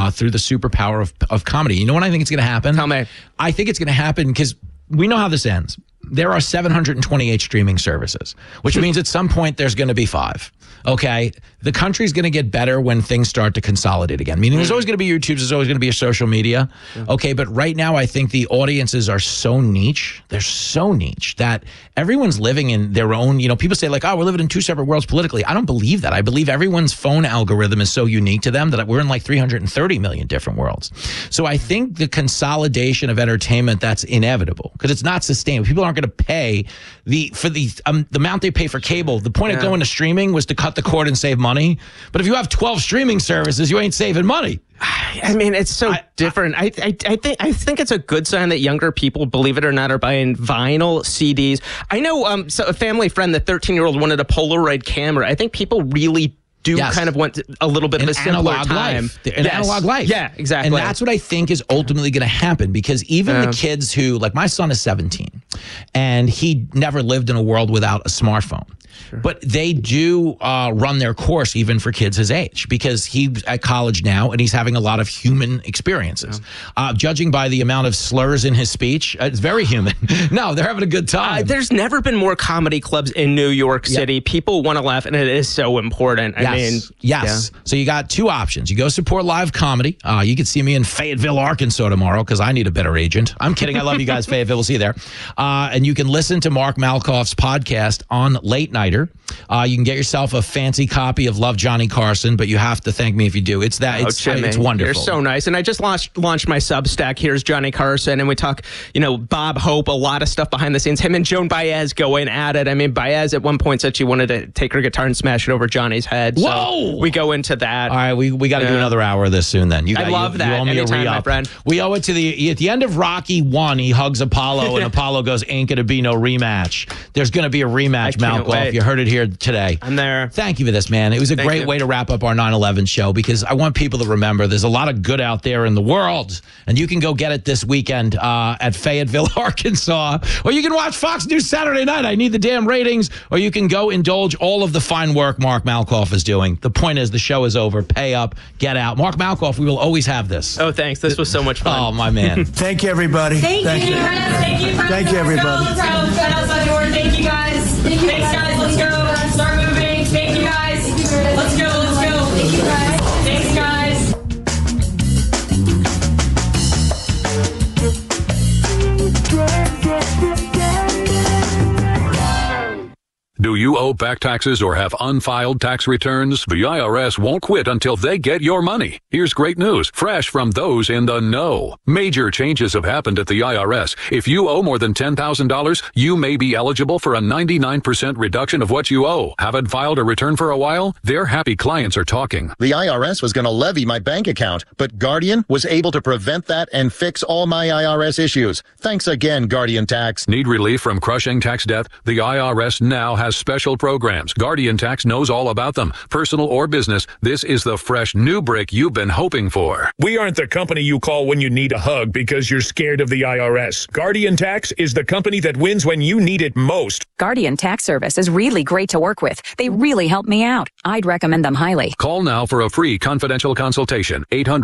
through the superpower of comedy. You know what I think it's going to happen? Tell me. I think it's going to happen because we know how this ends. There are 728 streaming services, which means at some point there's going to be 5. Okay. The country's going to get better when things start to consolidate again. Meaning there's always going to be YouTube, there's always going to be a social media. Okay. But right now, I think the audiences are so niche. They're so niche that everyone's living in their own, people say like, oh, we're living in 2 separate worlds politically. I don't believe that. I believe everyone's phone algorithm is so unique to them that we're in like 330 million different worlds. So I think the consolidation of entertainment, that's inevitable because it's not sustainable. People aren't going to pay the amount they pay for cable. The point of going to streaming was to cut the cord and save money. But if you have 12 streaming services, you ain't saving money. I mean, it's so different. I think it's a good sign that younger people, believe it or not, are buying vinyl CDs. I know so a family friend, the 13-year-old, wanted a Polaroid camera. I think people really do kind of want a little bit of a simpler time. Analog life. Yeah, exactly. And that's what I think is ultimately going to happen because even the kids who, like my son is 17 and he never lived in a world without a smartphone. But they do run their course even for kids his age because he's at college now and he's having a lot of human experiences. Judging by the amount of slurs in his speech, it's very human. No, they're having a good time. There's never been more comedy clubs in New York City. People want to laugh, and it is so important. Yes. So you got 2 options. You go support live comedy. You can see me in Fayetteville, Arkansas tomorrow because I need a better agent. I'm kidding. I love you guys, Fayetteville. We'll see you there. And you can listen to Mark Malkoff's podcast on Late Nighter. You can get yourself a fancy copy of Love Johnny Carson, but you have to thank me if you do. It's wonderful. You're so nice. And I just launched my Substack. Here's Johnny Carson, and we talk, Bob Hope, a lot of stuff behind the scenes. Him and Joan Baez going at it. I mean, Baez at one point said she wanted to take her guitar and smash it over Johnny's head. Whoa! So we go into that. All right, we got to do another hour of this soon. Then I love that. You owe me anytime, a re-up. my friend. We owe it to at the end of Rocky 1. He hugs Apollo, and Apollo goes, "Ain't gonna be no rematch." There's gonna be a rematch, Malkoff. You heard it here today. I'm there. Thank you for this, man. It was a great way to wrap up our 9/11 show because I want people to remember there's a lot of good out there in the world, and you can go get it this weekend at Fayetteville, Arkansas, or you can watch Fox News Saturday night. I need the damn ratings, or you can go indulge all of the fine work Mark Malkoff is doing. The point is the show is over. Pay up, get out. Mark Malkoff, we will always have this. Oh, thanks. This was so much fun. Oh, my man. Thank you, everybody. Thank you. Thank you, everybody. Thank you, guys. Thanks, guys. Let's go. Start moving. Thank you, guys. Let's go. Thank you, guys. Thanks, guys. Do you owe back taxes or have unfiled tax returns? The IRS won't quit until they get your money. Here's great news, fresh from those in the know. Major changes have happened at the IRS. If you owe more than $10,000, you may be eligible for a 99% reduction of what you owe. Haven't filed a return for a while? Their happy clients are talking. The IRS was going to levy my bank account, but Guardian was able to prevent that and fix all my IRS issues. Thanks again, Guardian Tax. Need relief from crushing tax debt? The IRS now has special programs. Guardian Tax knows all about them. Personal or business, this is the fresh new brick you've been hoping for. We aren't the company you call when you need a hug because you're scared of the IRS. Guardian Tax is the company that wins when you need it most. Guardian Tax Service is really great to work with. They really help me out. I'd recommend them highly. Call now for a free confidential consultation.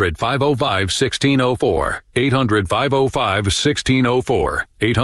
800-505-1604. 800-505-1604.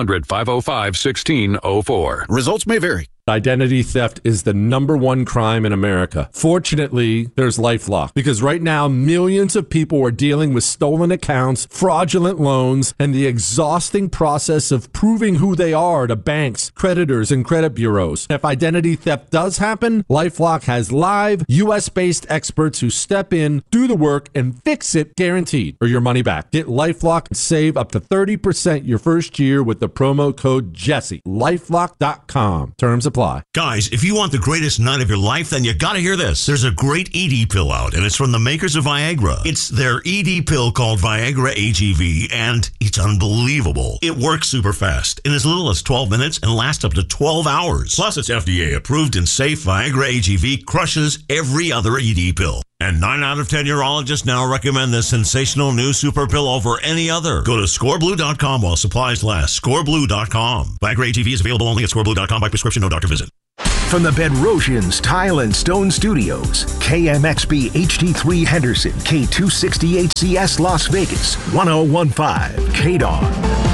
800-505-1604. Results may vary. Identity theft is the #1 crime in America. Fortunately, there's LifeLock, because right now millions of people are dealing with stolen accounts, fraudulent loans, and the exhausting process of proving who they are to banks, creditors, and credit bureaus. If identity theft does happen, LifeLock has live US-based experts who step in, do the work, and fix it guaranteed, or your money back. Get LifeLock and save up to 30% your first year with the promo code Jesse. LifeLock.com. Terms apply. Guys, if you want the greatest night of your life, then you gotta hear this. There's a great ED pill out, and it's from the makers of Viagra. It's their ED pill called Viagra AGV, and it's unbelievable. It works super fast in as little as 12 minutes and lasts up to 12 hours. Plus, it's FDA approved and safe. Viagra AGV crushes every other ED pill. And 9 out of 10 urologists now recommend this sensational new super pill over any other. Go to scoreblue.com while supplies last. Scoreblue.com. Viagra AGV is available only at scoreblue.com by prescription, no doctor visit. from the Bedrosians Tile and Stone Studios, KMXB HD3 Henderson, K268CS Las Vegas, 1015 KDAW.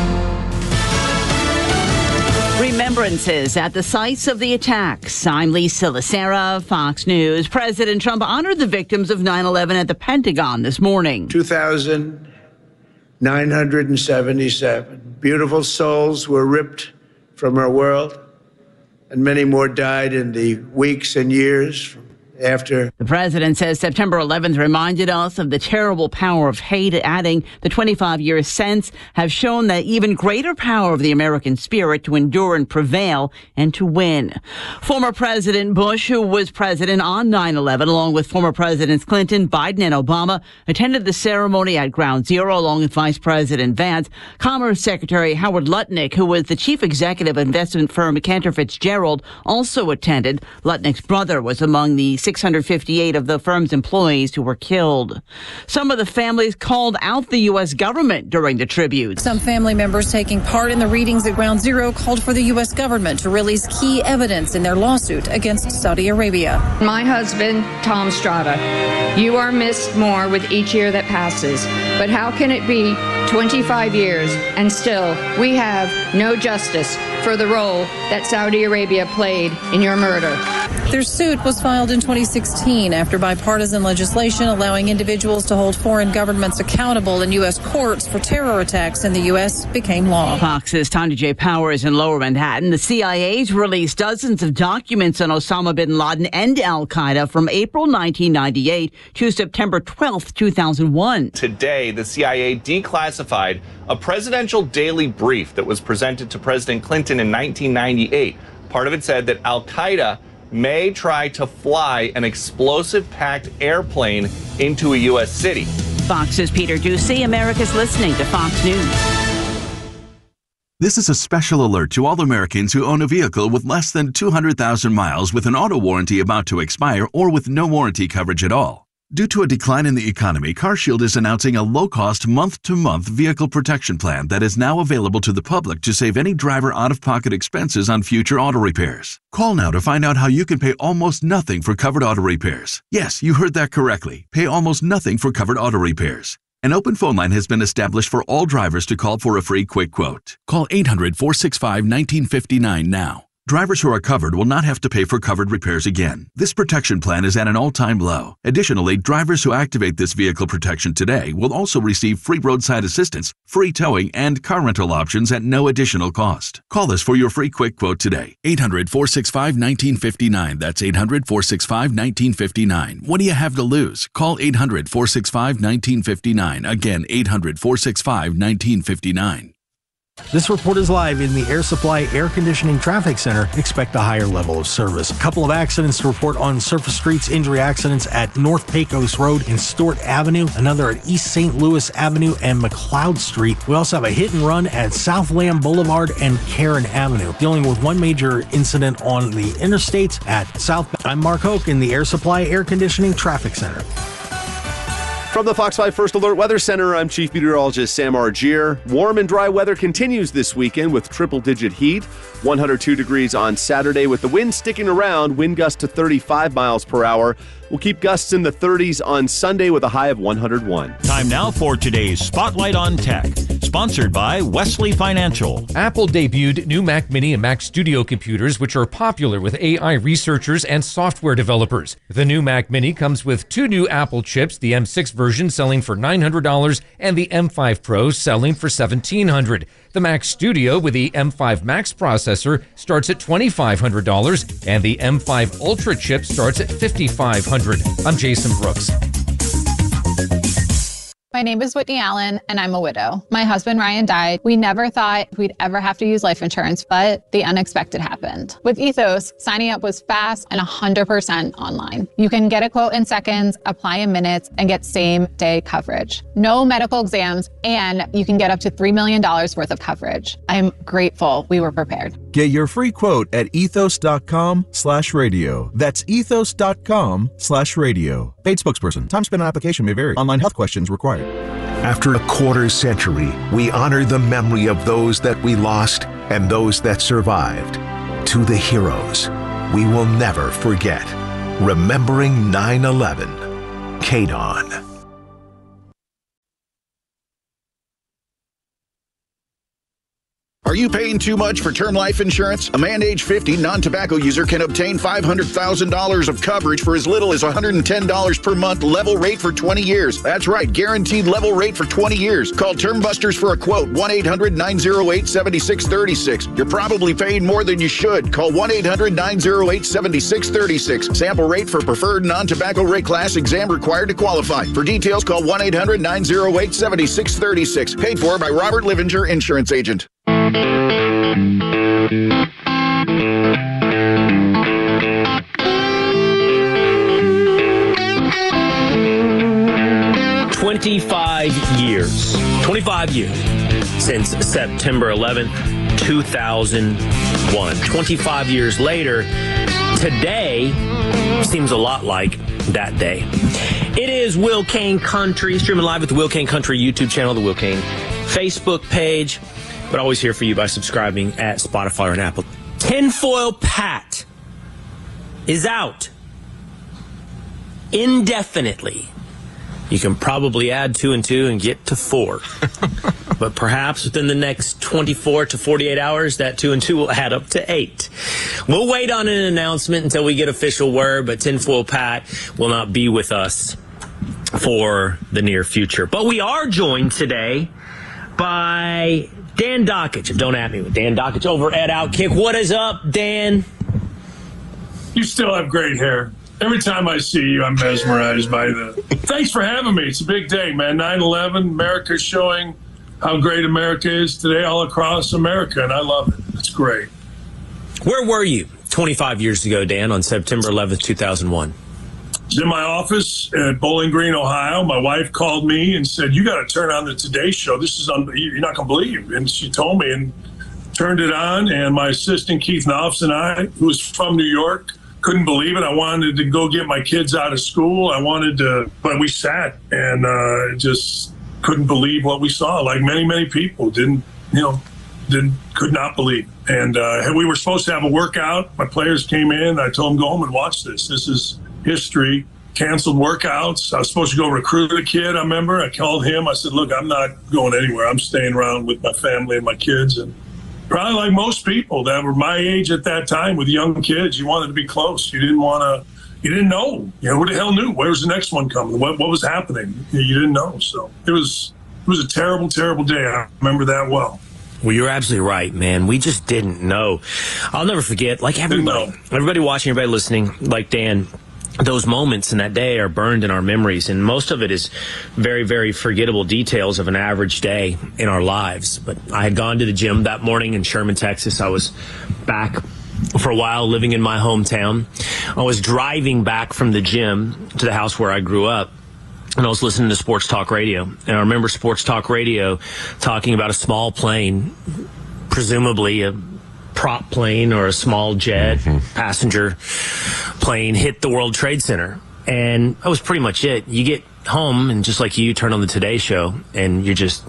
Remembrances at the sites of the attacks. I'm Lisa Lacera, Fox News. President Trump honored the victims of 9/11 at the Pentagon this morning. 2,977 beautiful souls were ripped from our world, and many more died in the weeks and years after. The president says September 11th reminded us of the terrible power of hate, adding the 25 years since have shown the even greater power of the American spirit to endure and prevail and to win. Former President Bush, who was president on 9/11, along with former Presidents Clinton, Biden, and Obama, attended the ceremony at Ground Zero along with Vice President Vance. Commerce Secretary Howard Lutnick, who was the chief executive of investment firm Cantor Fitzgerald, also attended. Lutnick's brother was among the 658 of the firm's employees who were killed. Some of the families called out the U.S. government during the tribute. Some family members taking part in the readings at Ground Zero called for the U.S. government to release key evidence in their lawsuit against Saudi Arabia. My husband, Tom Strada, you are missed more with each year that passes. But how can it be 25 years and still we have no justice for the role that Saudi Arabia played in your murder? Their suit was filed in 2016 after bipartisan legislation allowing individuals to hold foreign governments accountable in U.S. courts for terror attacks in the U.S. became law. Fox's Tanya J. Powers in Lower Manhattan. The CIA's released dozens of documents on Osama bin Laden and al-Qaeda from April 1998 to September 12, 2001. Today, the CIA declassified a presidential daily brief that was presented to President Clinton in 1998. Part of it said that al-Qaeda may try to fly an explosive-packed airplane into a U.S. city. Fox's Peter Ducey. America's listening to Fox News. This is a special alert to all Americans who own a vehicle with less than 200,000 miles with an auto warranty about to expire or with no warranty coverage at all. Due to a decline in the economy, CarShield is announcing a low-cost month-to-month vehicle protection plan that is now available to the public to save any driver out-of-pocket expenses on future auto repairs. Call now to find out how you can pay almost nothing for covered auto repairs. Yes, you heard that correctly. Pay almost nothing for covered auto repairs. An open phone line has been established for all drivers to call for a free quick quote. Call 800-465-1959 now. Drivers who are covered will not have to pay for covered repairs again. This protection plan is at an all-time low. Additionally, drivers who activate this vehicle protection today will also receive free roadside assistance, free towing, and car rental options at no additional cost. Call us for your free quick quote today. 800-465-1959. That's 800-465-1959. What do you have to lose? Call 800-465-1959. Again, 800-465-1959. This report is live in the Air Supply Air Conditioning Traffic Center. Expect a higher level of service. A couple of accidents to report on surface streets. Injury accidents at North Pecos Road and Stewart Avenue. Another at East St. Louis Avenue and McLeod Street. We also have a hit and run at South Lamb Boulevard and Karen Avenue. Dealing with one major incident on the interstates at South. I'm Mark Hoke in the Air Supply Air Conditioning Traffic Center. From the Fox 5 First Alert Weather Center, I'm Chief Meteorologist Sam Argier. Warm and dry weather continues this weekend with triple-digit heat. 102 degrees on Saturday with the wind sticking around, wind gusts to 35 miles per hour. We'll keep gusts in the 30s on Sunday with a high of 101. Time now for today's Spotlight on Tech, sponsored by Wesley Financial. Apple debuted new Mac Mini and Mac Studio computers, which are popular with AI researchers and software developers. The new Mac Mini comes with two new Apple chips, the M6 version selling for $900 and the M5 Pro selling for $1,700. The Mac Studio with the M5 Max processor starts at $2,500 and the M5 Ultra chip starts at $5,500. I'm Jason Brooks. My name is Whitney Allen, and I'm a widow. My husband, Ryan, died. We never thought we'd ever have to use life insurance, but the unexpected happened. With Ethos, signing up was fast and 100% online. You can get a quote in seconds, apply in minutes, and get same-day coverage. No medical exams, and you can get up to $3 million worth of coverage. I'm grateful we were prepared. Get your free quote at ethos.com/radio. That's ethos.com/radio. Paid spokesperson. Time spent on application may vary. Online health questions required. After a quarter century, we honor the memory of those that we lost and those that survived. To the heroes, we will never forget. Remembering 9/11. KDON. Are you paying too much for term life insurance? A man age 50 non-tobacco user can obtain $500,000 of coverage for as little as $110 per month, level rate for 20 years. That's right, guaranteed level rate for 20 years. Call Term Busters for a quote, 1-800-908-7636. You're probably paying more than you should. Call 1-800-908-7636. Sample rate for preferred non-tobacco rate class, exam required to qualify. For details, call 1-800-908-7636. Paid for by Robert Livinger, Insurance Agent. 25 years since September 11th, 2001. 25 years later, today seems a lot like that day. It is Will Kane Country, streaming live at the Will Kane Country YouTube channel, the Will Kane Facebook page, but always here for you by subscribing at Spotify or an Apple. Tinfoil Pat is out indefinitely. You can probably add 2 and 2 and get to 4. But perhaps within the next 24 to 48 hours, that 2 and 2 will add up to 8. We'll wait on an announcement until we get official word, but Tinfoil Pat will not be with us for the near future. But we are joined today by Dan Dakich of Don't At Me with Dan Dakich over at Outkick. What is up, Dan? You still have great hair. Every time I see you, I'm mesmerized by the... Thanks for having me. It's a big day, man. 9/11, America's showing how great America is today all across America, and I love it. It's great. Where were you 25 years ago, Dan, on September 11th, 2001? I was in my office at Bowling Green, Ohio. My wife called me and said, you got to turn on the Today Show. This is you're not going to believe. And she told me and turned it on, and my assistant, Keith Knopfs, and I, who was from New York, couldn't believe it. I wanted to go get my kids out of school. But we sat and just couldn't believe what we saw. Like many people could not believe. And we were supposed to have a workout. My players came in. I told them, go home and watch this. This is history. Canceled workouts. I was supposed to go recruit a kid. I remember I called him. I said, look, I'm not going anywhere. I'm staying around with my family and my kids. And probably like most people that were my age at that time with young kids, you wanted to be close. You didn't know. Who the hell knew? Where was the next one coming? What was happening? You didn't know. So it was a terrible, terrible day. I remember that well. Well, you're absolutely right, man. We just didn't know. I'll never forget, like everybody watching, everybody listening, like Dan, those moments in that day are burned in our memories, and most of it is very, very forgettable details of an average day in our lives. But I had gone to the gym that morning in Sherman, Texas. I was back for a while living in my hometown. I was driving back from the gym to the house where I grew up, and I was listening to Sports Talk Radio. And I remember Sports Talk Radio talking about a small plane, presumably a prop plane or a small jet, passenger plane, hit the World Trade Center. And that was pretty much it. You get home and just like you turn on the Today Show and you're just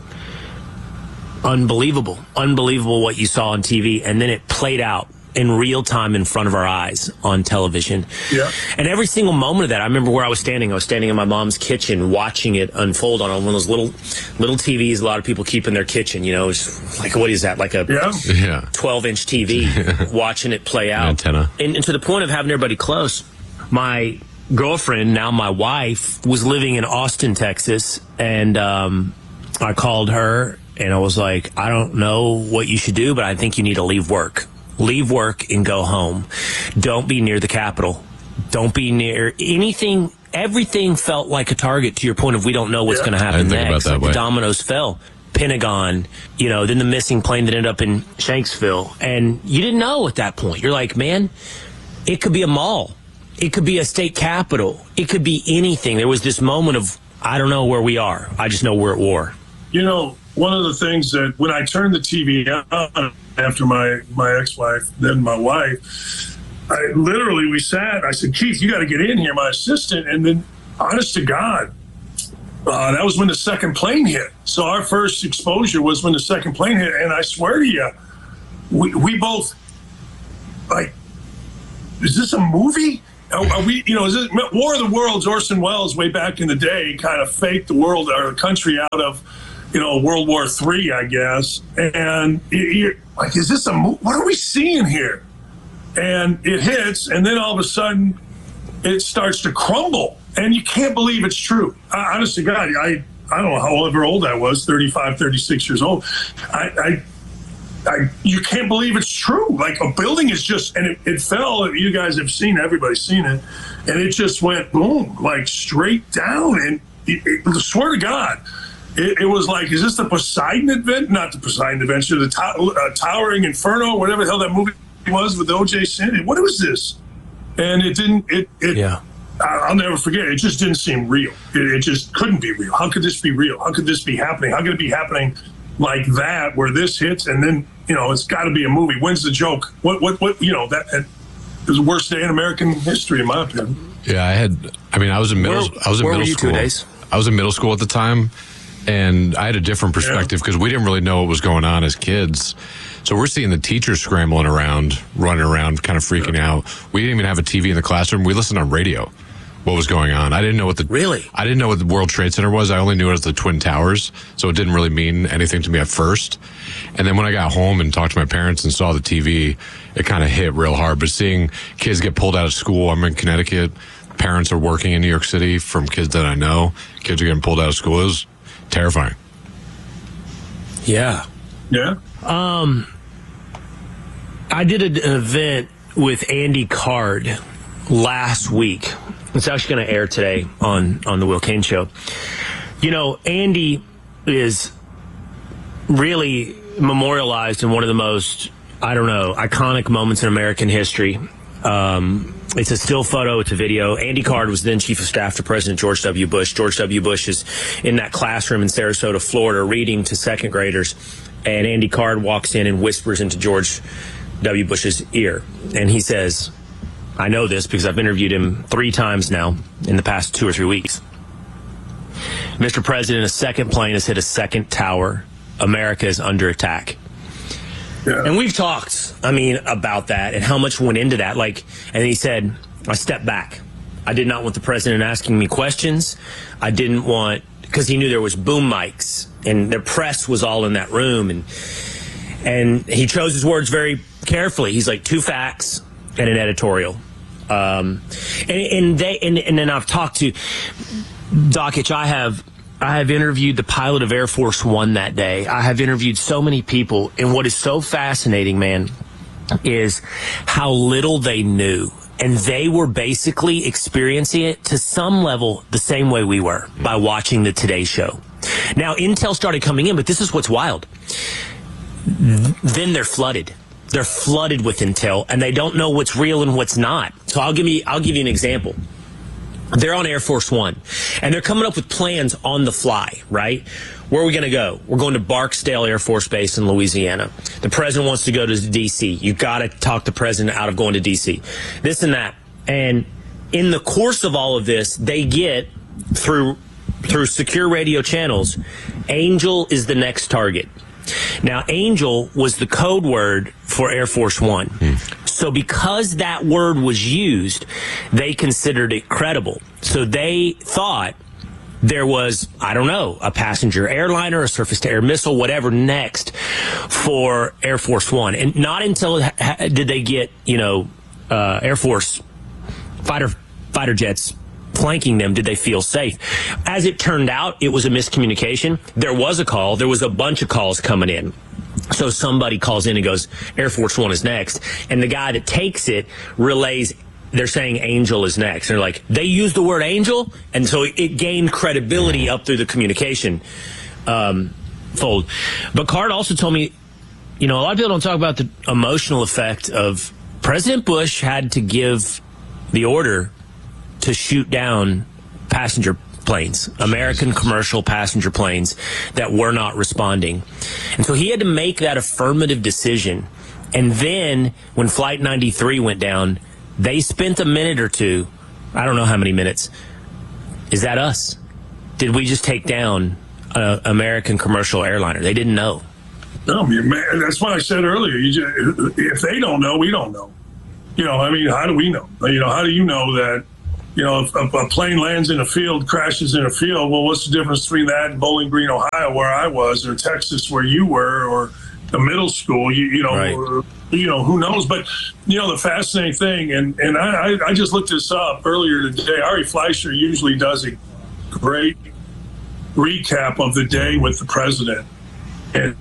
unbelievable what you saw on TV. And then it played out in real time in front of our eyes on television. Yeah. And every single moment of that, I remember where I was standing. I was standing in my mom's kitchen watching it unfold on one of those little TVs a lot of people keep in their kitchen. It's like, what is that? Like a 12-inch TV, watching it play out. Antenna. And to the point of having everybody close. My girlfriend, now my wife, was living in Austin, Texas, and I called her, and I was like, I don't know what you should do, but I think you need to leave work. Leave work and go home. Don't be near the Capitol. Don't be near anything. Everything felt like a target, to your point of we don't know what's going to happen next. Like the dominoes fell. Pentagon, then the missing plane that ended up in Shanksville. And you didn't know at that point. You're like, man, it could be a mall. It could be a state capitol. It could be anything. There was this moment of, I don't know where we are. I just know we're at war. One of the things that when I turned the TV on after my ex-wife, then my wife, we sat, I said, Keith, you got to get in here, my assistant. And then, honest to God, that was when the second plane hit. So our first exposure was when the second plane hit. And I swear to you, we both, is this a movie? Are we, is it War of the Worlds? Orson Welles, way back in the day, kind of faked the world or the country out of, World War III, I guess. And you're like, is this a movie? What are we seeing here? And it hits, and then all of a sudden, it starts to crumble, and you can't believe it's true. Honest to God, I don't know however old I was, 35, 36 years old. You can't believe it's true. Like a building is just, and it fell. You guys have seen it, everybody's seen it, and it just went boom, like straight down. And I swear to God, it was like, is this the Poseidon event? Not the Poseidon adventure, the Towering Inferno, whatever the hell that movie was with O.J. Simpson. What was this? And it didn't. Yeah. I'll never forget. It just didn't seem real. It just couldn't be real. How could this be real? How could this be happening? How could it be happening like that, where this hits, and then it's got to be a movie? When's the joke? What? That it was the worst day in American history, in my opinion. Yeah, I was in middle. Where were you school. 2 days? I was in middle school at the time, and I had a different perspective because we didn't really know what was going on as kids. So we're seeing the teachers scrambling around, running around, kind of freaking out. We didn't even have a TV in the classroom. We listened on radio. What was going on? I didn't know what I didn't know what the World Trade Center was. I only knew it as the Twin Towers, so it didn't really mean anything to me at first. And then when I got home and talked to my parents and saw the TV, it kind of hit real hard. But seeing kids get pulled out of school, I'm in Connecticut. Parents are working in New York City from kids that I know. Kids are getting pulled out of school. It was terrifying. Yeah. Yeah. I did an event with Andy Card last week. It's actually going to air today on the Will Cain Show. Andy is really memorialized in one of the most, iconic moments in American history. It's a still photo. It's a video. Andy Card was then Chief of Staff to President George W. Bush. George W. Bush is in that classroom in Sarasota, Florida, reading to second graders. And Andy Card walks in and whispers into George W. Bush's ear. And he says, I know this because I've interviewed him 3 times now in the past 2 or 3 weeks. Mr. President, a second plane has hit a second tower. America is under attack. Yeah. And we've talked, about that and how much went into that. And he said, I stepped back. I did not want the president asking me questions. I didn't want, because he knew there was boom mics and the press was all in that room. And he chose his words very carefully. He's like, 2 facts and an editorial. And then I've talked to Doc Hitch. I have interviewed the pilot of Air Force One that day. I have interviewed so many people, and what is so fascinating, man, is how little they knew. And they were basically experiencing it to some level the same way we were by watching the Today Show. Now, intel started coming in, but this is what's wild. Then they're flooded. They're flooded with intel, and they don't know what's real and what's not. So I'll give you an example. They're on Air Force One, and they're coming up with plans on the fly, right? Where are we going to go? We're going to Barksdale Air Force Base in Louisiana. The president wants to go to D.C. You got to talk the president out of going to D.C. This and that. And in the course of all of this, they get, through secure radio channels, Angel is the next target. Now, Angel was the code word for Air Force One. So because that word was used, they considered it credible. So they thought there was, a passenger airliner, a surface-to-air missile, whatever next for Air Force One. And not until did they get, Air Force fighter jets flanking them did they feel safe. As it turned out, it was a miscommunication. There was a call. There was a bunch of calls coming in. So somebody calls in and goes, Air Force One is next. And the guy that takes it relays, they're saying Angel is next. And they're like, they used the word Angel? And so it gained credibility up through the communication fold. But Card also told me, a lot of people don't talk about the emotional effect of President Bush had to give the order to shoot down passenger planes, American commercial passenger planes that were not responding. And so he had to make that affirmative decision. And then when Flight 93 went down, they spent a minute or two, I don't know how many minutes. Is that us? Did we just take down an American commercial airliner? They didn't know. No, man, that's what I said earlier. If they don't know, we don't know. I mean, how do we know? How do you know that, if a plane lands in a field, crashes in a field? Well, what's the difference between that and Bowling Green, Ohio, where I was, or Texas, where you were, or the middle school? Right. Or, who knows? But the fascinating thing, and I just looked this up earlier today. Ari Fleischer usually does a great recap of the day with the president, and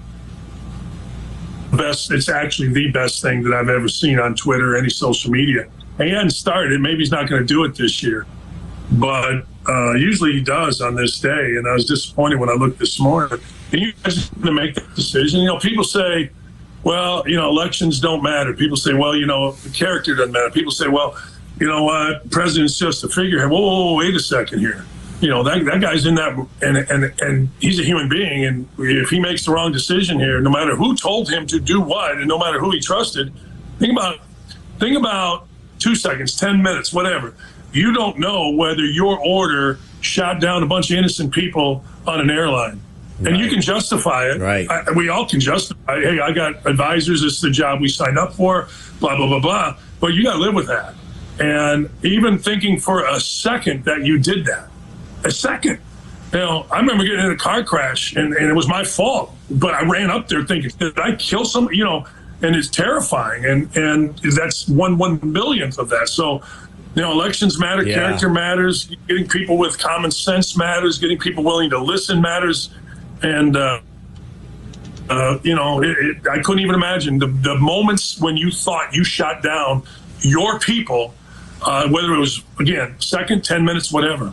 it's actually the best thing that I've ever seen on Twitter or any social media. He hadn't started. Maybe he's not going to do it this year, but usually he does on this day. And I was disappointed when I looked this morning. And you guys are going to make that decision. People say, well, elections don't matter. People say, well, the character doesn't matter. People say, well, what? President's just a figurehead. Whoa, wait a second here. That guy's in that, and he's a human being. And if he makes the wrong decision here, no matter who told him to do what, and no matter who he trusted, think about 2 seconds, 10 minutes, whatever. You don't know whether your order shot down a bunch of innocent people on an airline. And you can justify it. Right. We all can justify, hey, I got advisors. This is the job we signed up for, blah, blah, blah, blah. But you got to live with that. And even thinking for a second that you did that, a second. I remember getting in a car crash, and it was my fault. But I ran up there thinking, did I kill somebody? And it's terrifying. And that's 1/1,000,000th of that. So, elections matter, character matters, getting people with common sense matters, getting people willing to listen matters. And, I couldn't even imagine the moments when you thought you shot down your people, whether it was, again, second, 10 minutes, whatever.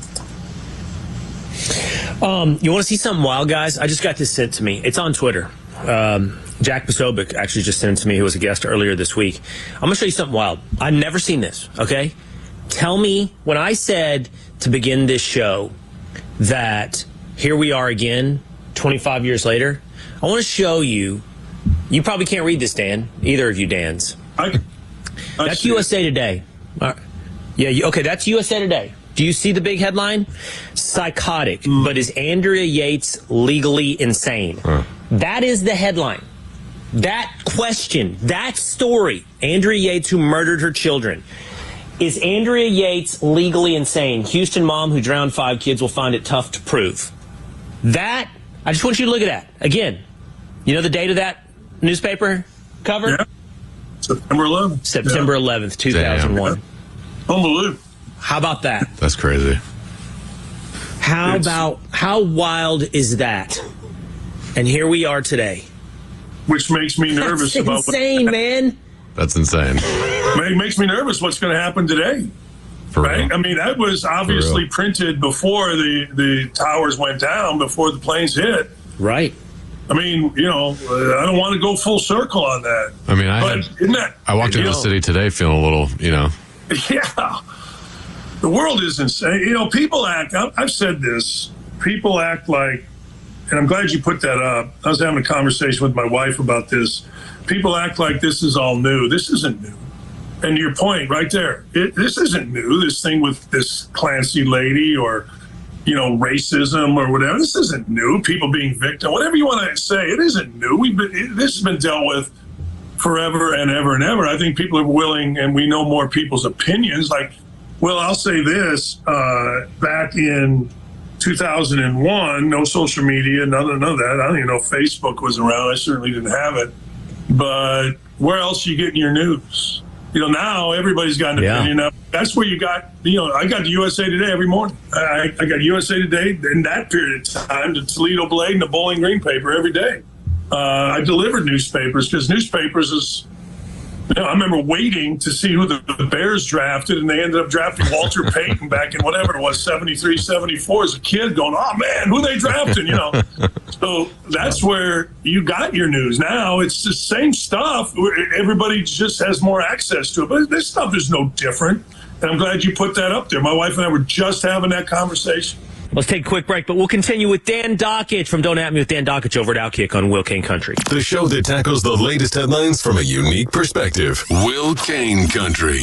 You want to see something wild, guys? I just got this sent to me. It's on Twitter. Jack Posobiec actually just sent it to me, who was a guest earlier this week. I'm going to show you something wild. I've never seen this, okay? Tell me, when I said to begin this show that here we are again, 25 years later, I want to show you. You probably can't read this, Dan. Either of you, Dans. That's USA Today. Okay, that's USA Today. Do you see the big headline? Psychotic, but is Andrea Yates legally insane? That is the headline. That question, that story, Andrea Yates, who murdered her children. Is Andrea Yates legally insane? Houston mom who drowned 5 kids will find it tough to prove. That, I just want you to look at that. Again, you know the date of that newspaper cover? Yeah. September 11th. September 11th, 2001. Unbelievable. How about that? That's crazy. How wild is that? And here we are today. Which makes me nervous about insane, man. That's insane. It makes me nervous what's going to happen today. Right? I mean, that was obviously printed before the towers went down, before the planes hit. Right. I mean, I don't want to go full circle on that. I mean, I walked into the city today feeling a little, Yeah. The world is insane. People act, I've said this, people act like, and I'm glad you put that up. I was having a conversation with my wife about this. People act like this is all new. This isn't new. And your point right there, this isn't new, this thing with this Clancy lady or, racism or whatever. This isn't new. People being victim, whatever you want to say, it isn't new. This has been dealt with forever and ever and ever. I think people are willing, and we know more people's opinions. Like, well, I'll say this, back in 2001, no social media, none of that. I don't even know if Facebook was around. I certainly didn't have it. But where else are you getting your news? Now everybody's got an opinion. That's where you got, I got the USA Today every morning. I got USA Today in that period of time, the Toledo Blade and the Bowling Green paper every day. I delivered newspapers because newspapers is, I remember waiting to see who the Bears drafted, and they ended up drafting Walter Payton back in whatever it was, 73, 74 as a kid going, oh man, who they drafted, So that's where you got your news. Now it's the same stuff. Everybody just has more access to it, but this stuff is no different. And I'm glad you put that up there. My wife and I were just having that conversation. Let's take a quick break, but we'll continue with Dan Dockich from Don't At Me with Dan Dockich over at Outkick on Will Kane Country. The show that tackles the latest headlines from a unique perspective. Will Kane Country.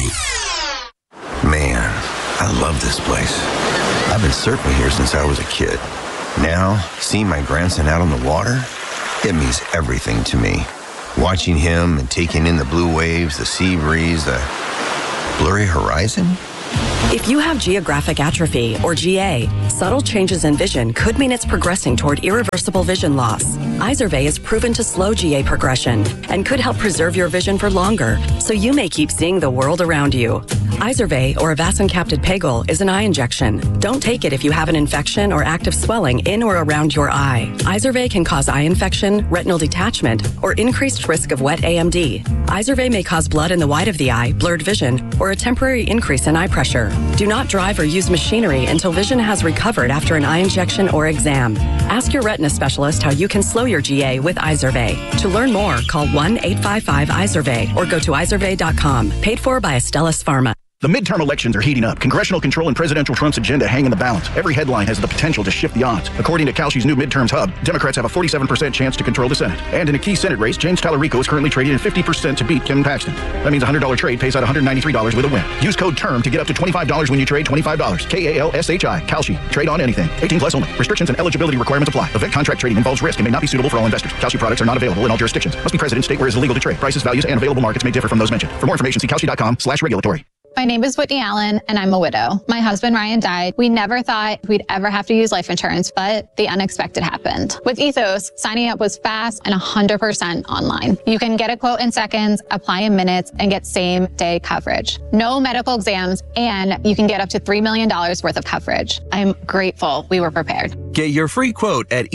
Man, I love this place. I've been surfing here since I was a kid. Now, seeing my grandson out on the water, it means everything to me. Watching him and taking in the blue waves, the sea breeze, the blurry horizon? If you have geographic atrophy, or GA, subtle changes in vision could mean it's progressing toward irreversible vision loss. Izervay is proven to slow GA progression and could help preserve your vision for longer, so you may keep seeing the world around you. Izervay, or avacincaptad pegol, is an eye injection. Don't take it if you have an infection or active swelling in or around your eye. Izervay can cause eye infection, retinal detachment, or increased risk of wet AMD. Izervay may cause blood in the white of the eye, blurred vision, or a temporary increase in eye pressure. Do not drive or use machinery until vision has recovered after an eye injection or exam. Ask your retina specialist how you can slow your GA with Izervay. To learn more, call 1-855-IZERVAY or go to izervay.com. Paid for by Astellas Pharma. The midterm elections are heating up. Congressional control and presidential Trump's agenda hang in the balance. Every headline has the potential to shift the odds. According to Kalshi's new midterms hub, Democrats have a 47% chance to control the Senate. And in a key Senate race, James Tallarico is currently trading at 50% to beat Ken Paxton. That means a $100 trade pays out $193 with a win. Use code TERM to get up to $25 when you trade $25. KALSHI. Kalshi. Trade on anything. 18 plus only. Restrictions and eligibility requirements apply. Event contract trading involves risk and may not be suitable for all investors. Kalshi products are not available in all jurisdictions. Must be present in state where it is illegal to trade. Prices, values, and available markets may differ from those mentioned. For more information, see Kalshi.com/regulatory. My name is Whitney Allen, and I'm a widow. My husband, Ryan, died. We never thought we'd ever have to use life insurance, but the unexpected happened. With Ethos, signing up was fast and 100% online. You can get a quote in seconds, apply in minutes, and get same-day coverage. No medical exams, and you can get up to $3 million worth of coverage. I'm grateful we were prepared. Get your free quote at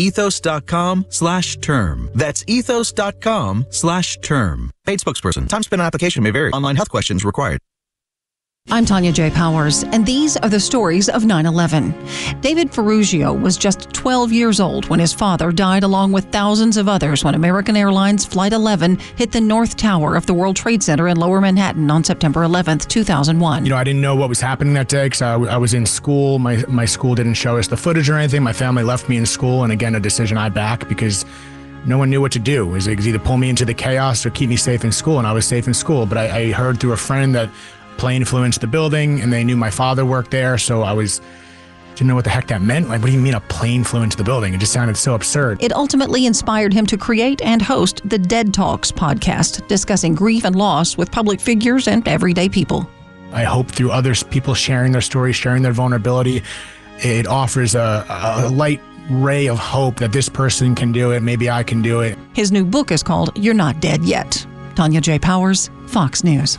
ethos.com/term. That's ethos.com/term. Paid spokesperson. Time spent on application may vary. Online health questions required. I'm Tanya J. Powers, and these are the stories of 9/11. David Ferrugio was just 12 years old when his father died along with thousands of others when American Airlines Flight 11 hit the North Tower of the World Trade Center in Lower Manhattan on September 11th, 2001. I didn't know what was happening that day because I was in school. My school didn't show us the footage or anything. My family left me in school, and again, a decision I back because no one knew what to do. It was either pull me into the chaos or keep me safe in school, and I was safe in school. But I heard through a friend that plane flew into the building, and they knew my father worked there, so didn't know what the heck that meant. Like, what do you mean a plane flew into the building? It just sounded so absurd. It ultimately inspired him to create and host the Dead Talks podcast, discussing grief and loss with public figures and everyday people. I hope through others, people sharing their stories, sharing their vulnerability, it offers a light ray of hope that this person can do it, maybe I can do it. His new book is called You're Not Dead Yet. Tanya J. Powers, Fox News.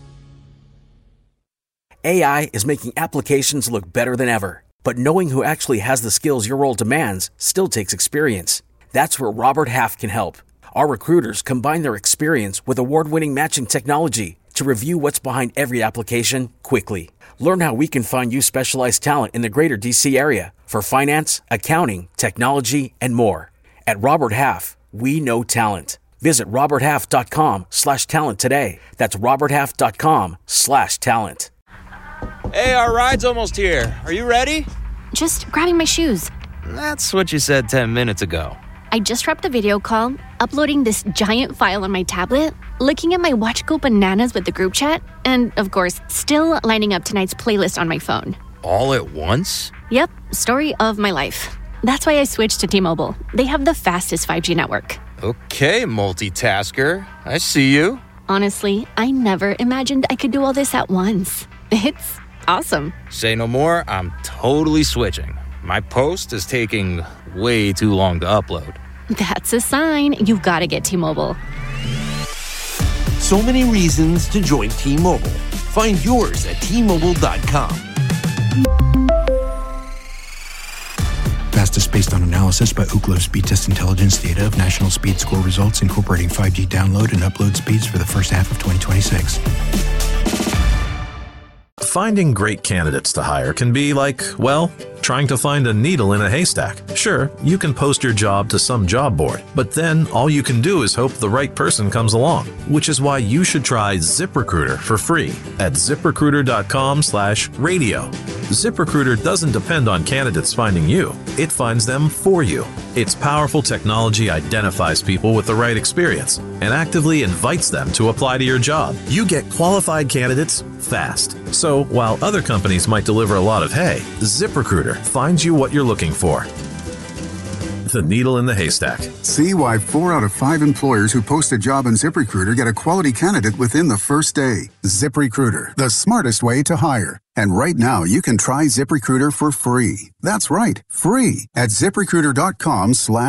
AI is making applications look better than ever. But knowing who actually has the skills your role demands still takes experience. That's where Robert Half can help. Our recruiters combine their experience with award-winning matching technology to review what's behind every application quickly. Learn how we can find you specialized talent in the greater DC area for finance, accounting, technology, and more. At Robert Half, we know talent. Visit roberthalf.com/talent today. That's roberthalf.com/talent. Hey, our ride's almost here. Are you ready? Just grabbing my shoes. That's what you said 10 minutes ago. I just wrapped a video call, uploading this giant file on my tablet, looking at my watch go bananas with the group chat, and, of course, still lining up tonight's playlist on my phone. All at once? Yep, story of my life. That's why I switched to T-Mobile. They have the fastest 5G network. Okay, multitasker. I see you. Honestly, I never imagined I could do all this at once. It's awesome. Say no more, I'm totally switching. My post is taking way too long to upload. That's a sign. You've got to get T-Mobile. So many reasons to join T-Mobile. Find yours at T-Mobile.com. Fastest based on analysis by Ookla Speed Test Intelligence data of national speed score results incorporating 5G download and upload speeds for the first half of 2026. Finding great candidates to hire can be like, well, trying to find a needle in a haystack. Sure, you can post your job to some job board, but then all you can do is hope the right person comes along, which is why you should try ZipRecruiter for free at ZipRecruiter.com/radio. ZipRecruiter doesn't depend on candidates finding you. It finds them for you. Its powerful technology identifies people with the right experience and actively invites them to apply to your job. You get qualified candidates fast. So while other companies might deliver a lot of hay, ZipRecruiter finds you what you're looking for. the needle in the haystack. See why 4 out of 5 employers who post a job on ZipRecruiter get a quality candidate within the first day. ZipRecruiter, the smartest way to hire. And right now, you can try ZipRecruiter for free. That's right, free at ZipRecruiter.com/